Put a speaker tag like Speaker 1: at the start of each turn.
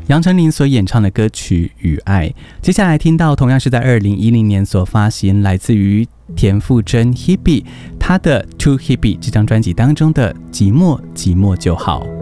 Speaker 1: 杨丞琳所演唱的歌曲《与爱》。接下来听到同样是在2010年所发行，来自于田馥甄 Hebe 她的 To Hebe 这张专辑当中的《寂寞寂寞就好》。